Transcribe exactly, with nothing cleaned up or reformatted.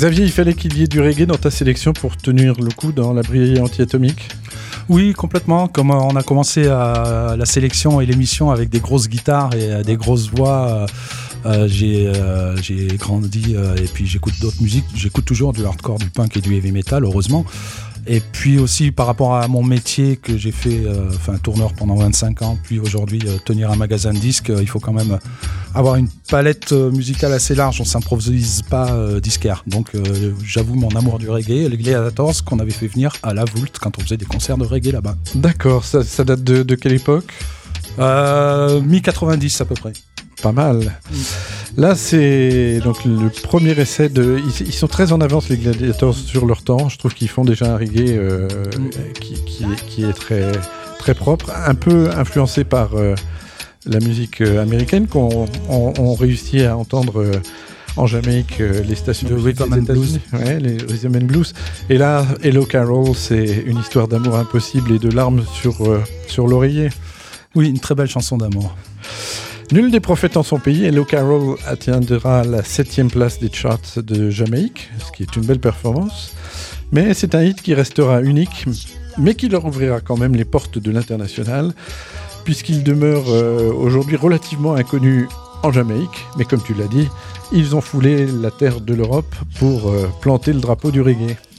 Xavier, il fallait qu'il y ait du reggae dans ta sélection pour tenir le coup dans l'abri anti-atomique ? Oui, complètement. Comme on a commencé à la sélection et l'émission avec des grosses guitares et des grosses voix, euh, j'ai, euh, j'ai grandi euh, et puis j'écoute d'autres musiques. J'écoute toujours du hardcore, du punk et du heavy metal, heureusement. Et puis aussi par rapport à mon métier que j'ai fait, euh, enfin tourneur pendant vingt-cinq ans, puis aujourd'hui euh, tenir un magasin de disques, euh, il faut quand même avoir une palette euh, musicale assez large, on s'improvise pas euh, disquaire. Donc euh, j'avoue mon amour du reggae, les Gladiators qu'on avait fait venir à la Voulte quand on faisait des concerts de reggae là-bas. D'accord, ça, ça date de, de quelle époque ? euh, mi quatre-vingt-dix à peu près. Pas mal. Là, c'est donc le premier essai de. Ils, ils sont très en avance, les Gladiators, sur leur temps. Je trouve qu'ils font déjà un reggae euh, qui, qui, qui est très, très propre, un peu influencé par euh, la musique américaine qu'on on, on réussit à entendre euh, en Jamaïque, euh, les stations de Rhythm and Blues. Ouais, les Rhythm and Blues. Et là, Hello Carol, c'est une histoire d'amour impossible et de larmes sur, euh, sur l'oreiller. Oui, une très belle chanson d'amour. Nul des prophètes en son pays, Hello Carol atteindra la septième place des charts de Jamaïque, ce qui est une belle performance. Mais c'est un hit qui restera unique, mais qui leur ouvrira quand même les portes de l'international, puisqu'il demeure euh, aujourd'hui relativement inconnu en Jamaïque. Mais comme tu l'as dit, ils ont foulé la terre de l'Europe pour euh, planter le drapeau du reggae.